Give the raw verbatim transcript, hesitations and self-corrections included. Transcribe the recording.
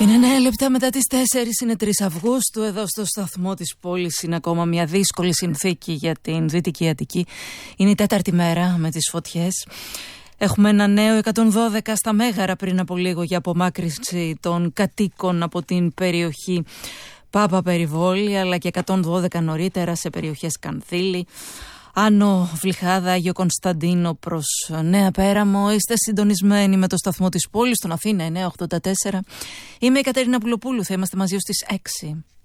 Είναι εννέα λεπτά μετά τις τέσσερις, είναι τρεις Αυγούστου. Εδώ στο σταθμό της πόλης είναι ακόμα μια δύσκολη συνθήκη για την Δυτική Αττική. Είναι η τέταρτη μέρα με τις φωτιές. Έχουμε ένα νέο εκατόν δώδεκα στα Μέγαρα πριν από λίγο για απομάκρυνση των κατοίκων από την περιοχή Πάπα Περιβόλη, αλλά και εκατόν δώδεκα νωρίτερα σε περιοχές Κανθήλη, Άνω Βλυχάδα, Άγιο Κωνσταντίνο προς Νέα Πέραμο. Είστε συντονισμένοι με το σταθμό της πόλης, στον Αθήνα εννιακόσια ογδόντα τέσσερα. Είμαι η Κατερίνα Πουλοπούλου, θα είμαστε μαζί ως τις έξι.